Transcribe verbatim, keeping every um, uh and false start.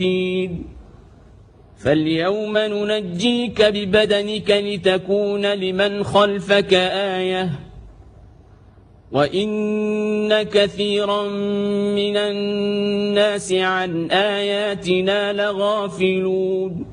فاليوم ننجيك ببدنك لتكون لمن خلفك آية وإن كثيرا من الناس عن آياتنا لغافلون